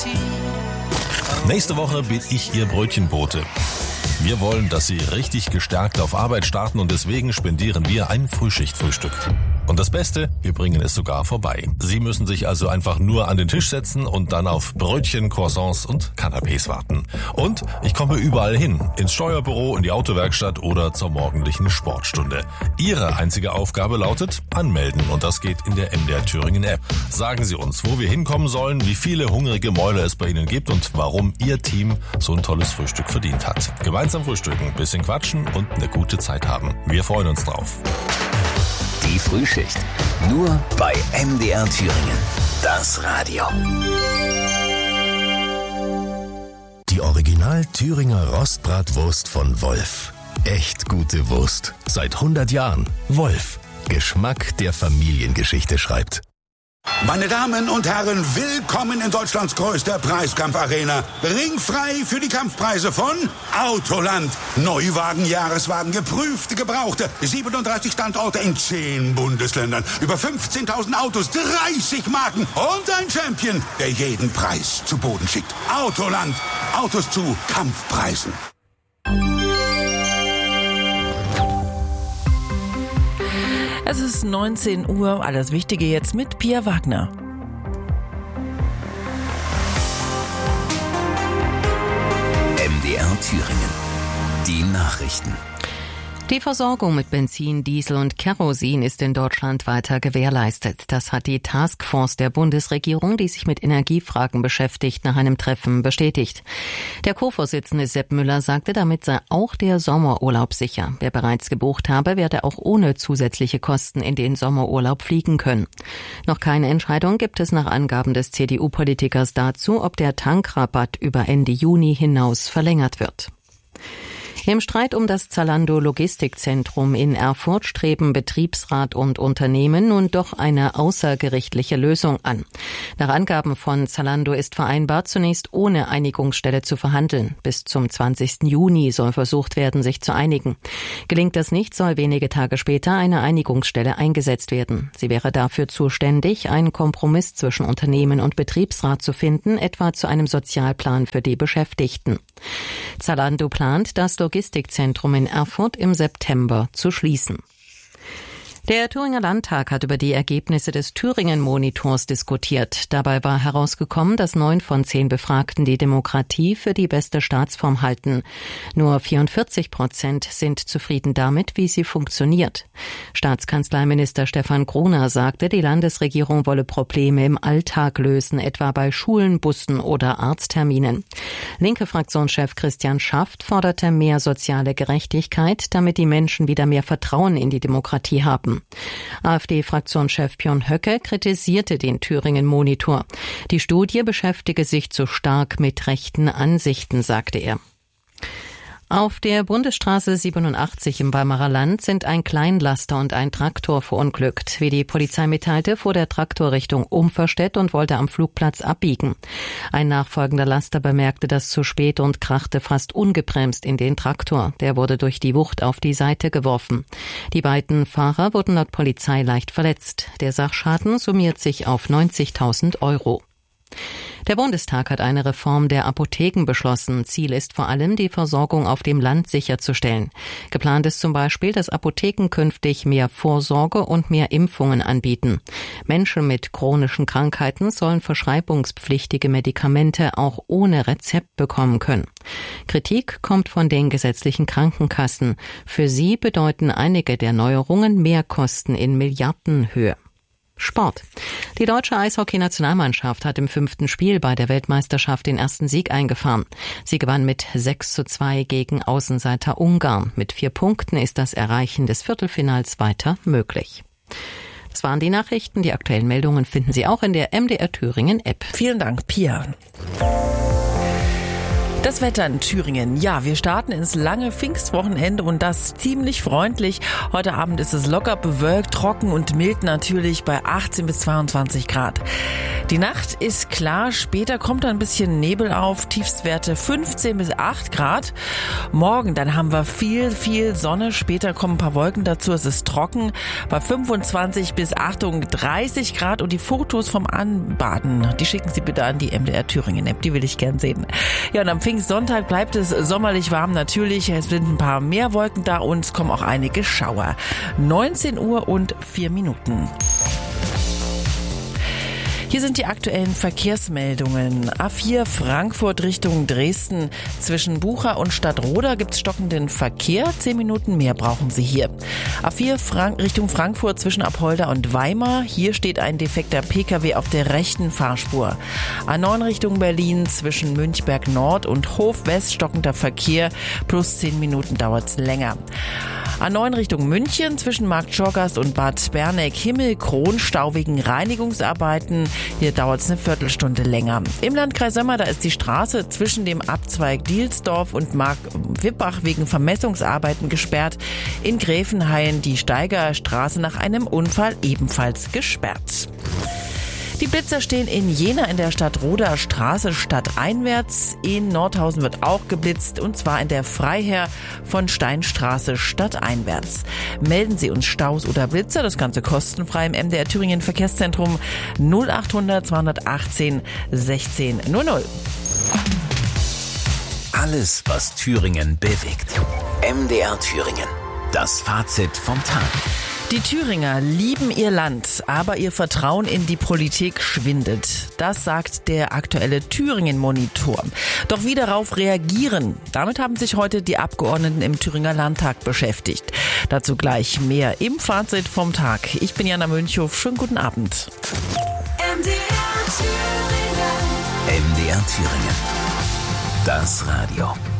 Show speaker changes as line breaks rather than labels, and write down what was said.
Nächste Woche bin ich Ihr Brötchenbote. Wir wollen, dass Sie richtig gestärkt auf Arbeit starten und deswegen spendieren wir ein Frühschichtfrühstück. Und das Beste, wir bringen es sogar vorbei. Sie müssen sich also einfach nur an den Tisch setzen und dann auf Brötchen, Croissants und Canapés warten. Und ich komme überall hin, ins Steuerbüro, in die Autowerkstatt oder zur morgendlichen Sportstunde. Ihre einzige Aufgabe lautet anmelden und das geht in der MDR Thüringen App. Sagen Sie uns, wo wir hinkommen sollen, wie viele hungrige Mäuler es bei Ihnen gibt und warum Ihr Team so ein tolles Frühstück verdient hat. Gemeinsam frühstücken, bisschen quatschen und eine gute Zeit haben. Wir freuen uns drauf.
Die Frühschicht. Nur bei MDR Thüringen. Das Radio.
Die Original Thüringer Rostbratwurst von Wolf. Echt gute Wurst. Seit 100 Jahren. Wolf. Geschmack, der Familiengeschichte schreibt.
Meine Damen und Herren, willkommen in Deutschlands größter Preiskampfarena. Ringfrei für die Kampfpreise von Autoland. Neuwagen, Jahreswagen, geprüfte, gebrauchte. 37 Standorte in 10 Bundesländern. Über 15.000 Autos, 30 Marken und ein Champion, der jeden Preis zu Boden schickt. Autoland. Autos zu Kampfpreisen.
Es ist 19 Uhr, alles Wichtige jetzt mit Pia Wagner.
MDR Thüringen. Die Nachrichten.
Die Versorgung mit Benzin, Diesel und Kerosin ist in Deutschland weiter gewährleistet. Das hat die Taskforce der Bundesregierung, die sich mit Energiefragen beschäftigt, nach einem Treffen bestätigt. Der Co-Vorsitzende Sepp Müller sagte, damit sei auch der Sommerurlaub sicher. Wer bereits gebucht habe, werde auch ohne zusätzliche Kosten in den Sommerurlaub fliegen können. Noch keine Entscheidung gibt es nach Angaben des CDU-Politikers dazu, ob der Tankrabatt über Ende Juni hinaus verlängert wird. Im Streit um das Zalando-Logistikzentrum in Erfurt streben Betriebsrat und Unternehmen nun doch eine außergerichtliche Lösung an. Nach Angaben von Zalando ist vereinbart, zunächst ohne Einigungsstelle zu verhandeln. Bis zum 20. Juni soll versucht werden, sich zu einigen. Gelingt das nicht, soll wenige Tage später eine Einigungsstelle eingesetzt werden. Sie wäre dafür zuständig, einen Kompromiss zwischen Unternehmen und Betriebsrat zu finden, etwa zu einem Sozialplan für die Beschäftigten. Zalando plant, das Logistikzentrum in Erfurt im September zu schließen. Der Thüringer Landtag hat über die Ergebnisse des Thüringen-Monitors diskutiert. Dabei war herausgekommen, dass 9 von 10 Befragten die Demokratie für die beste Staatsform halten. Nur 44% sind zufrieden damit, wie sie funktioniert. Staatskanzleiminister Stefan Gruner sagte, die Landesregierung wolle Probleme im Alltag lösen, etwa bei Schulen, Bussen oder Arztterminen. Linke Fraktionschef Christian Schaft forderte mehr soziale Gerechtigkeit, damit die Menschen wieder mehr Vertrauen in die Demokratie haben. AfD-Fraktionschef Björn Höcke kritisierte den Thüringen-Monitor. Die Studie beschäftige sich zu stark mit rechten Ansichten, sagte er. Auf der Bundesstraße 87 im Weimarer Land sind ein Kleinlaster und ein Traktor verunglückt. Wie die Polizei mitteilte, fuhr der Traktor Richtung Umverstedt und wollte am Flugplatz abbiegen. Ein nachfolgender Laster bemerkte das zu spät und krachte fast ungebremst in den Traktor. Der wurde durch die Wucht auf die Seite geworfen. Die beiden Fahrer wurden laut Polizei leicht verletzt. Der Sachschaden summiert sich auf 90.000 €. Der Bundestag hat eine Reform der Apotheken beschlossen. Ziel ist vor allem, die Versorgung auf dem Land sicherzustellen. Geplant ist zum Beispiel, dass Apotheken künftig mehr Vorsorge und mehr Impfungen anbieten. Menschen mit chronischen Krankheiten sollen verschreibungspflichtige Medikamente auch ohne Rezept bekommen können. Kritik kommt von den gesetzlichen Krankenkassen. Für sie bedeuten einige der Neuerungen Mehrkosten in Milliardenhöhe. Sport. Die deutsche Eishockey-Nationalmannschaft hat im 5. Spiel bei der Weltmeisterschaft den ersten Sieg eingefahren. Sie gewann mit 6:2 gegen Außenseiter Ungarn. Mit 4 Punkten ist das Erreichen des Viertelfinals weiter möglich. Das waren die Nachrichten. Die aktuellen Meldungen finden Sie auch in der MDR Thüringen App.
Vielen Dank, Pia. Das Wetter in Thüringen. Ja, wir starten ins lange Pfingstwochenende und das ziemlich freundlich. Heute Abend ist es locker bewölkt, trocken und mild natürlich bei 18 bis 22 Grad. Die Nacht ist klar, später kommt ein bisschen Nebel auf, Tiefstwerte 15 bis 8 Grad. Morgen, dann haben wir viel Sonne, später kommen ein paar Wolken dazu, es ist trocken bei 25 bis 30 Grad und die Fotos vom Anbaden, die schicken Sie bitte an die MDR Thüringen App, die will ich gern sehen. Ja, und am Pfingstsonntag bleibt es sommerlich warm natürlich, es sind ein paar mehr Wolken da und es kommen auch einige Schauer. 19 Uhr und 4 Minuten. Hier sind die aktuellen Verkehrsmeldungen. A4 Frankfurt Richtung Dresden. Zwischen Bucha und Stadtroda gibt's stockenden Verkehr. 10 Minuten mehr brauchen Sie hier. A4 Richtung Frankfurt zwischen Apolda und Weimar. Hier steht ein defekter Pkw auf der rechten Fahrspur. A9 Richtung Berlin zwischen Münchberg Nord und Hof West stockender Verkehr. Plus 10 Minuten dauert's länger. A9 Richtung München zwischen Markt Schorgast und Bad Berneck-Himmelkron Stau wegen Reinigungsarbeiten. Hier dauert es eine Viertelstunde länger. Im Landkreis Sömmer, da ist die Straße zwischen dem Abzweig Dielsdorf und Mark-Wippach wegen Vermessungsarbeiten gesperrt. In Gräfenhain die Steigerstraße nach einem Unfall ebenfalls gesperrt. Die Blitzer stehen in Jena in der Stadtroder Straße stadteinwärts. In Nordhausen wird auch geblitzt und zwar in der Freiherr von Steinstraße stadteinwärts. Melden Sie uns Staus oder Blitzer, das Ganze kostenfrei im MDR Thüringen Verkehrszentrum 0800 218 1600.
Alles, was Thüringen bewegt. MDR Thüringen. Das Fazit vom Tag.
Die Thüringer lieben ihr Land, aber ihr Vertrauen in die Politik schwindet. Das sagt der aktuelle Thüringen-Monitor. Doch wie darauf reagieren? Damit haben sich heute die Abgeordneten im Thüringer Landtag beschäftigt. Dazu gleich mehr im Fazit vom Tag. Ich bin Jana Münchow. Schönen guten Abend.
MDR Thüringen. Das Radio.